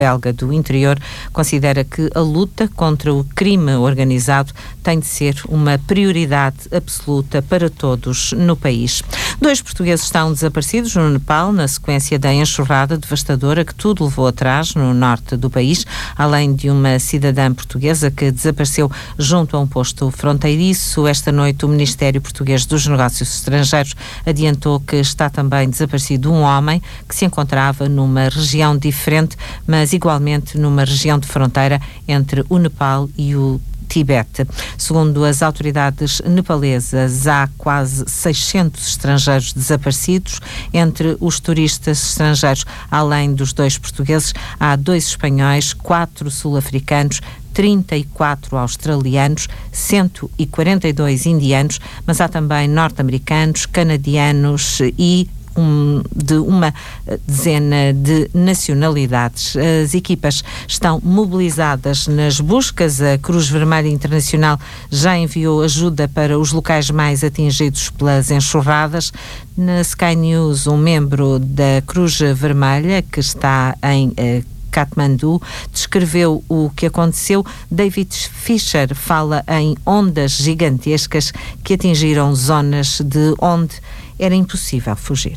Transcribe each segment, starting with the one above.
belga do interior considera que a luta contra o crime organizado tem de ser uma prioridade absoluta para todos no país. 2 portugueses estão desaparecidos no Nepal na sequência da enxurrada devastadora que tudo levou atrás no norte do país, além de uma cidadã portuguesa que desapareceu junto a um posto fronteiriço. Esta noite o Ministério Português dos Negócios Estrangeiros adiantou que está também desaparecido um homem que se encontrava numa região diferente, mas igualmente numa região de fronteira entre o Nepal e o Tibete. Segundo as autoridades nepalesas, há quase 600 estrangeiros desaparecidos. Entre os turistas estrangeiros, além dos 2 portugueses, há 2 espanhóis, 4 sul-africanos, 34 australianos, 142 indianos, mas há também norte-americanos, canadianos e de uma dezena de nacionalidades. As equipas estão mobilizadas nas buscas. A Cruz Vermelha Internacional já enviou ajuda para os locais mais atingidos pelas enxurradas. Na Sky News, um membro da Cruz Vermelha, que está em Katmandu, descreveu o que aconteceu. David Fisher fala em ondas gigantescas que atingiram zonas de onde era impossível fugir.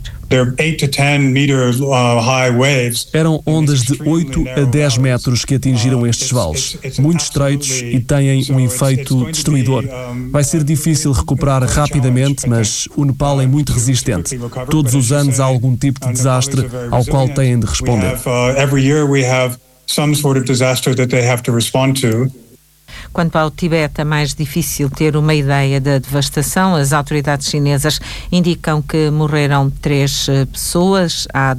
Eram ondas de 8 a 10 metros que atingiram estes vales, muito estreitos e têm um efeito destruidor. Vai ser difícil recuperar rapidamente, mas o Nepal é muito resistente. Todos os anos há algum tipo de desastre ao qual têm de responder. Quanto ao Tibete, é mais difícil ter uma ideia da devastação. As autoridades chinesas indicam que morreram 3 pessoas, há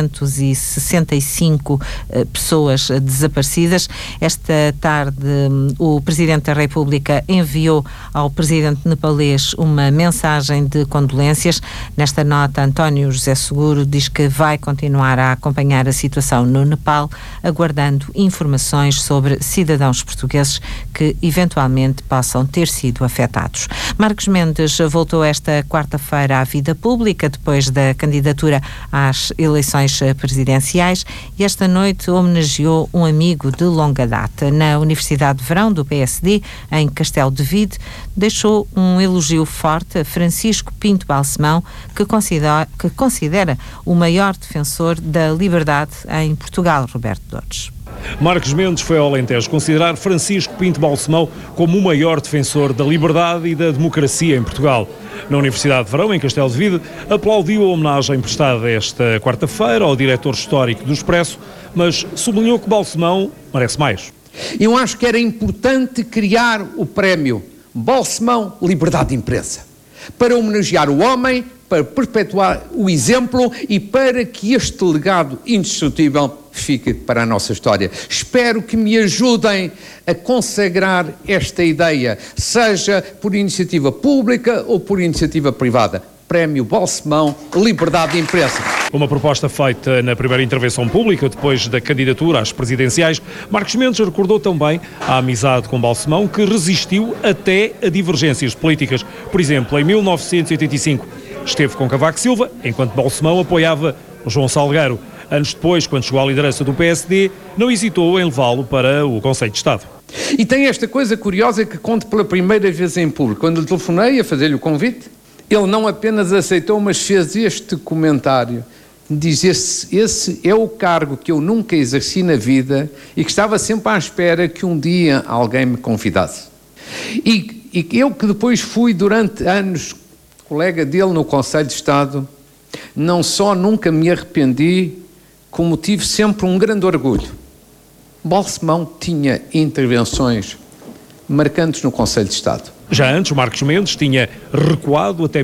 265 pessoas desaparecidas. Esta tarde, o Presidente da República enviou ao Presidente nepalês uma mensagem de condolências. Nesta nota, António José Seguro diz que vai continuar a acompanhar a situação no Nepal, aguardando informações sobre cidadãos portugueses que eventualmente possam ter sido afetados. Marcos Mendes voltou esta quarta-feira à vida pública depois da candidatura às eleições presidenciais e esta noite homenageou um amigo de longa data. Na Universidade de Verão do PSD, em Castelo de Vide, deixou um elogio forte a Francisco Pinto Balsemão, que considera o maior defensor da liberdade em Portugal, Roberto Dores. Marcos Mendes foi ao Alentejo considerar Francisco Pinto Balsemão como o maior defensor da liberdade e da democracia em Portugal. Na Universidade de Verão, em Castelo de Vide, aplaudiu a homenagem prestada esta quarta-feira ao diretor histórico do Expresso, mas sublinhou que Balsemão merece mais. Eu acho que era importante criar o prémio Balsemão Liberdade de Imprensa, para homenagear o homem, para perpetuar o exemplo e para que este legado indestrutível fique para a nossa história. Espero que me ajudem a consagrar esta ideia, seja por iniciativa pública ou por iniciativa privada. Prémio Balsemão Liberdade de Imprensa. Uma proposta feita na primeira intervenção pública, depois da candidatura às presidenciais, Marcos Mendes recordou também a amizade com Balsemão, que resistiu até a divergências políticas. Por exemplo, em 1985, esteve com Cavaco Silva, enquanto Balsemão apoiava João Salgueiro. Anos depois, quando chegou à liderança do PSD, não hesitou em levá-lo para o Conselho de Estado. E tem esta coisa curiosa que conto pela primeira vez em público. Quando lhe telefonei a fazer-lhe o convite, ele não apenas aceitou, mas fez este comentário. Diz, esse é o cargo que eu nunca exerci na vida e que estava sempre à espera que um dia alguém me convidasse. E eu que depois fui durante anos colega dele no Conselho de Estado, não só nunca me arrependi, como tive sempre um grande orgulho. Balsemão tinha intervenções marcantes no Conselho de Estado. Já antes, Marcos Mendes tinha recuado até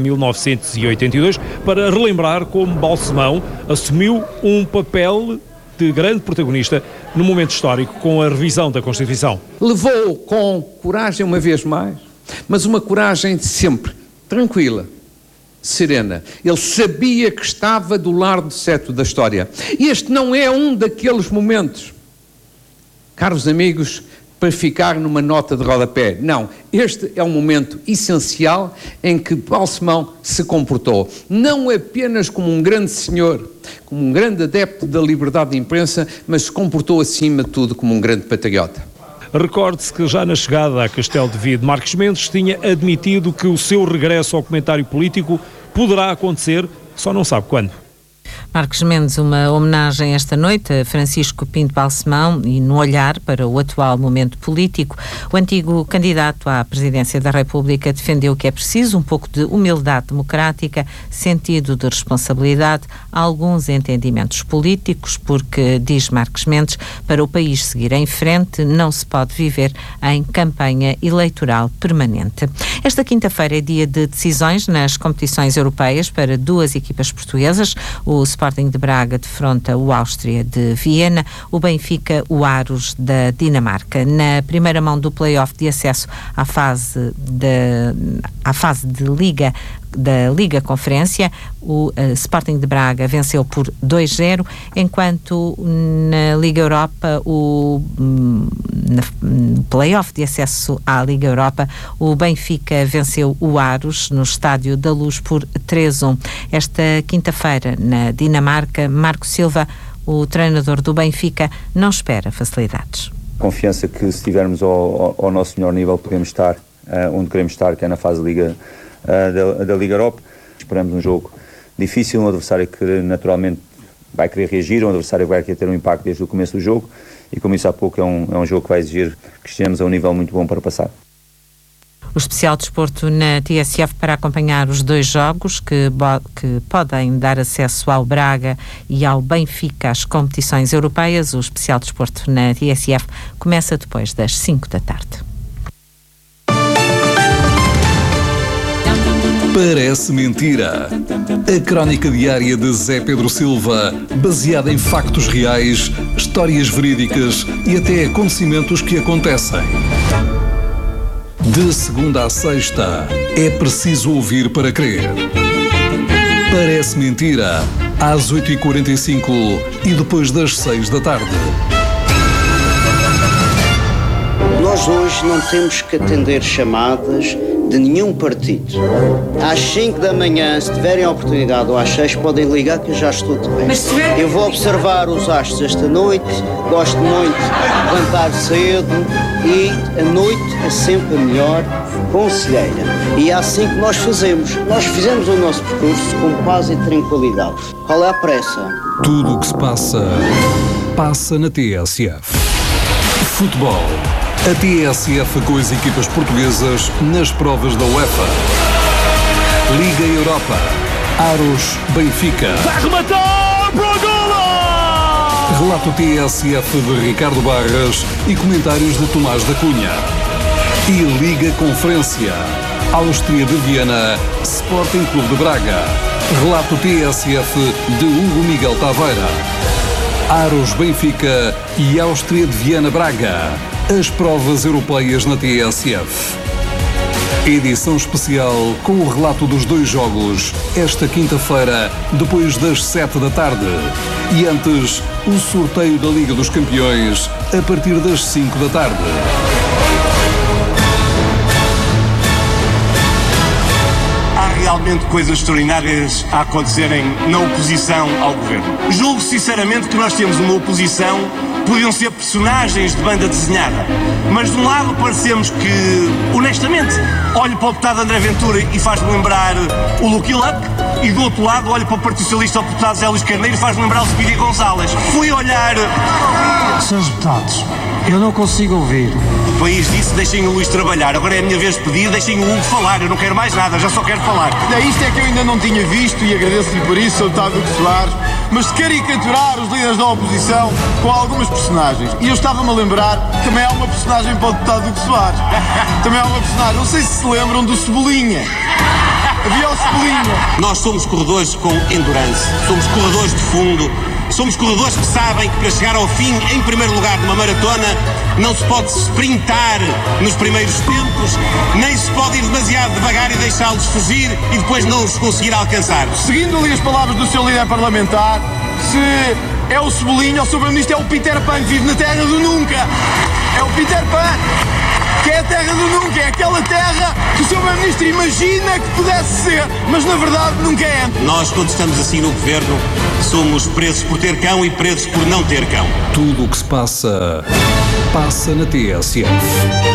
1982 para relembrar como Balsemão assumiu um papel de grande protagonista no momento histórico com a revisão da Constituição. Levou com coragem uma vez mais, mas uma coragem de sempre, tranquila, serena. Ele sabia que estava do lado certo da história. Este não é um daqueles momentos, caros amigos, para ficar numa nota de rodapé. Não, este é um momento essencial em que Balsemão se comportou, não apenas como um grande senhor, como um grande adepto da liberdade de imprensa, mas se comportou acima de tudo como um grande patriota. Recorde-se que já na chegada a Castelo de Vide, Marcos Mendes tinha admitido que o seu regresso ao comentário político poderá acontecer, só não sabe quando. Marcos Mendes, uma homenagem esta noite a Francisco Pinto Balsemão e no olhar para o atual momento político. O antigo candidato à presidência da República defendeu que é preciso um pouco de humildade democrática, sentido de responsabilidade, alguns entendimentos políticos, porque, diz Marcos Mendes, para o país seguir em frente não se pode viver em campanha eleitoral permanente. Esta quinta-feira é dia de decisões nas competições europeias para duas equipas portuguesas. O Sporting de Braga defronta o Áustria de Viena, o Benfica o Aros da Dinamarca. Na primeira mão do play-off de acesso à fase de Liga da Liga Conferência, o Sporting de Braga venceu por 2-0, enquanto na Liga Europa, no play-off de acesso à Liga Europa, o Benfica venceu o Aros no Estádio da Luz por 3-1. Esta quinta-feira, na Dinamarca, Marco Silva, o treinador do Benfica, não espera facilidades. Confiança que, se estivermos ao nosso melhor nível, podemos estar onde queremos estar, que é na fase de Liga da Liga Europa. Esperamos um jogo difícil, um adversário que naturalmente vai querer reagir, um adversário que vai querer ter um impacto desde o começo do jogo, e como disse há pouco, é um jogo que vai exigir que estejamos a um nível muito bom para passar. O especial desporto na TSF para acompanhar os dois jogos que podem dar acesso ao Braga e ao Benfica às competições europeias. O especial desporto na TSF começa depois das 5 da tarde. Parece mentira. A crónica diária de Zé Pedro Silva, baseada em factos reais, histórias verídicas e até acontecimentos que acontecem. De segunda a sexta, é preciso ouvir para crer. Parece mentira, às 8h45 e depois das 6 da tarde. Nós hoje não temos que atender chamadas de nenhum partido. Às 5 da manhã, se tiverem a oportunidade, ou às 6, podem ligar que eu já estou de pé. Eu vou observar os astros esta noite, gosto muito de levantar cedo e a noite é sempre a melhor conselheira. E é assim que nós fazemos. Nós fizemos o nosso percurso com paz e tranquilidade. Qual é a pressa? Tudo o que se passa, passa na TSF. Futebol. A TSF com as equipas portuguesas nas provas da UEFA. Liga Europa. Aros, Benfica. Vai rematar para o golo! Relato TSF de Ricardo Barras e comentários de Tomás da Cunha. E Liga Conferência. Áustria de Viena, Sporting Clube de Braga. Relato TSF de Hugo Miguel Taveira. Aros, Benfica e Áustria de Viena, Braga. As provas europeias na TSF. Edição especial com o relato dos dois jogos, esta quinta-feira, depois das 7 da tarde. E antes, o sorteio da Liga dos Campeões, a partir das 5 da tarde. Há realmente coisas extraordinárias a acontecerem na oposição ao governo. Julgo sinceramente que nós temos uma oposição, podiam ser personagens de banda desenhada, mas de um lado parecemos que, honestamente, olho para o deputado André Ventura e faz-me lembrar o Lucky Luck, e do outro lado olho para o Partido Socialista ao deputado Zé Luís Carneiro e faz-me lembrar o Speedy Gonzalez. Fui olhar... Senhores deputados, eu não consigo ouvir. O país disse, deixem o Luís trabalhar, agora é a minha vez de pedir, deixem o Hugo falar, eu não quero mais nada, já só quero falar. Isto é que eu ainda não tinha visto e agradeço-lhe por isso, Sr. Deputado Duque Soares, mas de caricaturar os líderes da oposição com algumas personagens. E eu estava-me a lembrar, também há uma personagem para o Deputado Duque Soares. Também há uma personagem, não sei se se lembram do Cebolinha. Havia o Cebolinha. Nós somos corredores com endurance, somos corredores de fundo, somos corredores que sabem que para chegar ao fim, em primeiro lugar numa maratona, não se pode sprintar nos primeiros tempos, nem se pode ir demasiado devagar e deixá-los fugir e depois não os conseguir alcançar. Seguindo ali as palavras do seu líder parlamentar, se é o Cebolinha, o Sr. Primeiro-Ministro é o Peter Pan que vive na terra do nunca. É É o Peter Pan, que é a terra do nunca, é aquela terra que o Sr. Primeiro-Ministro imagina que pudesse ser, mas na verdade nunca é. Nós, quando estamos assim no governo, somos presos por ter cão e presos por não ter cão. Tudo o que se passa, passa na TSF.